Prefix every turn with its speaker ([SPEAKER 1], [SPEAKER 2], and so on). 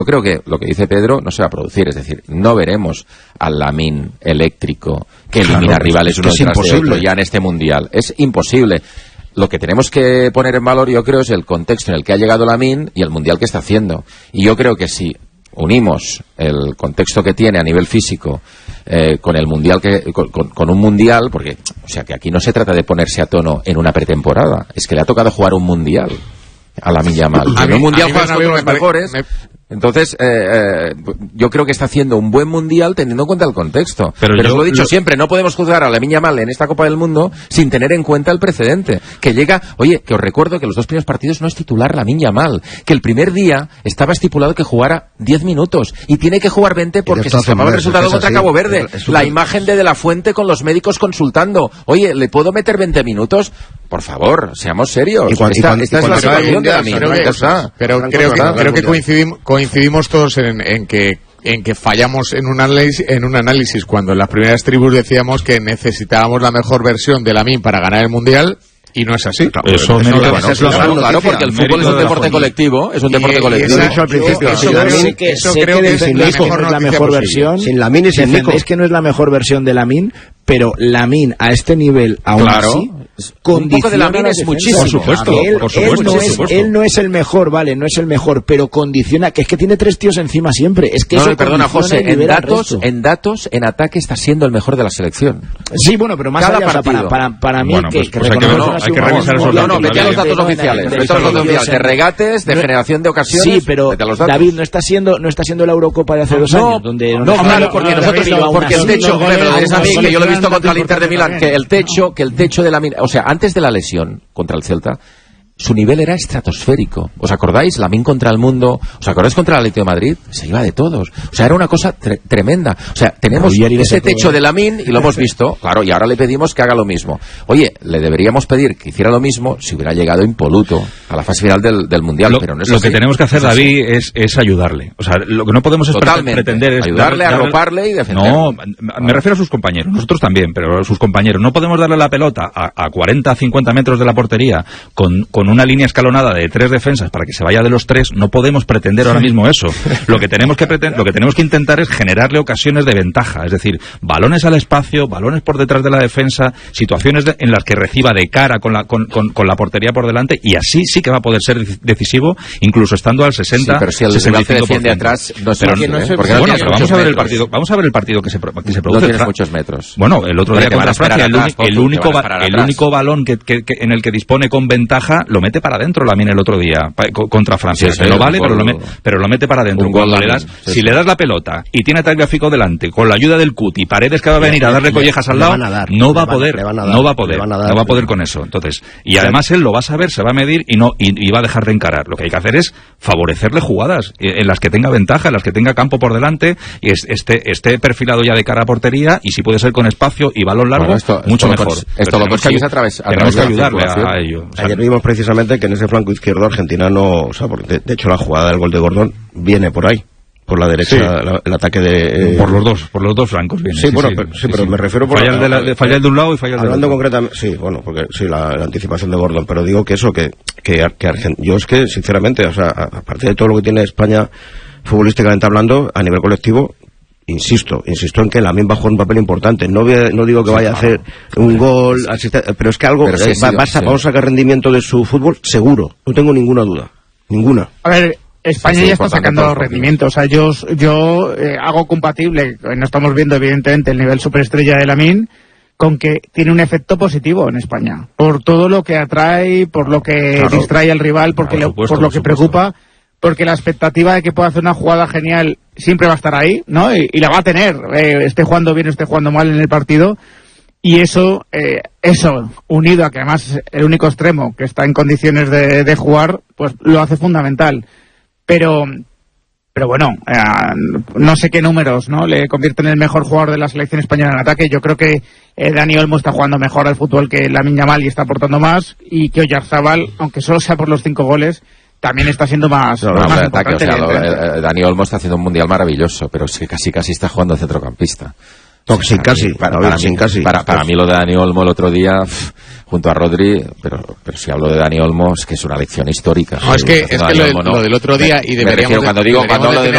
[SPEAKER 1] Yo creo que lo que dice Pedro no se va a producir, es decir, no veremos al Lamine eléctrico que elimina rivales uno tras de otro ya en este Mundial. Es imposible. Lo que tenemos que poner en valor, yo creo, es el contexto en el que ha llegado Lamine y el Mundial que está haciendo. Y yo creo que si unimos el contexto que tiene a nivel físico con el Mundial con un Mundial, porque, o sea, que aquí no se trata de ponerse a tono en una pretemporada, es que le ha tocado jugar un Mundial a Lamine Yamal. En un Mundial juegas contra los mejores. Entonces, yo creo que está haciendo un buen Mundial teniendo en cuenta el contexto. Pero os lo he dicho siempre, no podemos juzgar a Lamine Yamal en esta Copa del Mundo sin tener en cuenta el precedente. Que llega, oye, que os recuerdo que los 2 primeros partidos no es titular Lamine Yamal, que el primer día estaba estipulado que jugara 10 minutos y tiene que jugar 20 porque se escapaba el resultado contra Cabo Verde. La imagen de la Fuente con los médicos consultando. Oye, ¿le puedo meter 20 minutos? Por favor, seamos serios. Esta es la situación de Lamine.
[SPEAKER 2] Pero creo que coincidimos todos en que fallamos en un análisis cuando en las primeras tribus decíamos que necesitábamos la mejor versión de Lamine para ganar el Mundial. Y no es así.
[SPEAKER 1] Claro, porque el fútbol es un deporte colectivo. Es un deporte colectivo.
[SPEAKER 3] Eso al principio. Eso creo que es la mejor versión. Sin Lamine y sin Nico. Es que no es la mejor versión de Lamine, pero Lamine a este nivel aún así
[SPEAKER 1] un poco de Lamine es muchísimo.
[SPEAKER 3] Por supuesto. Él no es el mejor, vale, no es el mejor, pero condiciona, que es que tiene 3 tíos encima siempre. Es que eso
[SPEAKER 1] perdona, José, en datos, en ataque está siendo el mejor de la selección.
[SPEAKER 3] Sí, bueno, pero más allá, o sea, para mí,
[SPEAKER 4] hay que revisar esos datos.
[SPEAKER 1] Vete a los datos oficiales. De regates, de generación de ocasiones.
[SPEAKER 3] Sí, pero David, no está siendo la Eurocopa de hace 2 años.
[SPEAKER 1] No, claro, porque nosotros, porque el techo, me lo dices a mí, que yo lo he visto contra el Inter de Milán, que el techo de Lamine, o sea, antes de la lesión contra el Celta, su nivel era estratosférico. ¿Os acordáis? Lamine contra el mundo. ¿Os acordáis contra el Atlético de Madrid? Se iba de todos. O sea, era una cosa tremenda. O sea, tenemos ese techo de Lamine y lo hemos visto. Claro, y ahora le pedimos que haga lo mismo. Oye, le deberíamos pedir que hiciera lo mismo si hubiera llegado impoluto a la fase final del Mundial. Pero no es
[SPEAKER 4] lo
[SPEAKER 1] así.
[SPEAKER 4] Que tenemos que hacer, David, es ayudarle. O sea, lo que no podemos es pretender es
[SPEAKER 1] ayudarle, arroparle y defenderle.
[SPEAKER 4] No, me refiero a sus compañeros. Nosotros también, pero a sus compañeros. No podemos darle la pelota a 40, 50 metros de la portería con una línea escalonada de 3 defensas para que se vaya de los 3. No podemos pretender ahora mismo eso. Lo que tenemos que intentar es generarle ocasiones de ventaja, es decir, balones al espacio, balones por detrás de la defensa, situaciones en las que reciba de cara con la portería por delante, y así sí que va a poder ser decisivo, incluso estando al 60,
[SPEAKER 1] sí, pero si el 65%. Defiende atrás, no sé
[SPEAKER 4] pero vamos a ver el partido que se produce.
[SPEAKER 1] No tienes muchos metros.
[SPEAKER 4] Bueno, el otro día contra Francia, el único balón en el que dispone con ventaja lo mete para adentro Lamine el otro día contra Francia. Se lo vale, pero lo mete para adentro. Si le das la pelota y tiene a Tagliafico delante, con la ayuda del Cuti, Paredes que va a venir a darle collejas al lado, no va a poder con eso. Entonces, y además él lo va a saber, se va a medir y va a dejar de encarar. Lo que hay que hacer es favorecerle jugadas en las que tenga ventaja, en las que tenga campo por delante y esté perfilado ya de cara a portería, y si puede ser con espacio y balón largo, mucho mejor.
[SPEAKER 1] Tenemos
[SPEAKER 4] que ayudarle a ello.
[SPEAKER 3] Ayer vimos precisamente que en ese flanco izquierdo Argentina no, o sea, porque de hecho la jugada del gol de Gordon viene por ahí, por la derecha, sí. El ataque de
[SPEAKER 4] por los dos flancos viene.
[SPEAKER 3] Pero me refiero por
[SPEAKER 4] falla el de un lado y falla el de otro.
[SPEAKER 3] Hablando concretamente, sí, bueno, porque sí, la anticipación de Gordon, pero digo que eso que yo es que sinceramente, o sea, aparte de todo lo que tiene España futbolísticamente hablando, a nivel colectivo, insisto en que Lamine va a jugar un papel importante. No digo que vaya a hacer un gol, pero es que algo vamos a sacar rendimiento de su fútbol, seguro. No tengo ninguna duda. Ninguna.
[SPEAKER 5] A ver, España ya está sacando rendimiento. O sea, yo hago compatible, no estamos viendo evidentemente el nivel superestrella de Lamine, con que tiene un efecto positivo en España. Por todo lo que atrae, por lo que distrae al rival, por lo que preocupa. Porque la expectativa de que pueda hacer una jugada genial siempre va a estar ahí, ¿no? Y la va a tener, esté jugando bien o esté jugando mal en el partido. Y eso unido a que además es el único extremo que está en condiciones de jugar, pues lo hace fundamental. Pero bueno, no sé qué números, ¿no? Le convierten en el mejor jugador de la selección española en ataque. Yo creo que Dani Olmo está jugando mejor al fútbol que Lamine Yamal y está aportando más. Y que Oyarzabal, aunque solo sea por los 5 goles, también está siendo más
[SPEAKER 1] ataque, o sea, Dani Olmo está haciendo un mundial maravilloso, pero es que casi está jugando centrocampista. Para mí lo de Dani Olmo el otro día junto a Rodri, pero si hablo de Dani Olmo es que es una lección histórica.
[SPEAKER 2] No, es que lo del otro día, y deberíamos cuando hablo de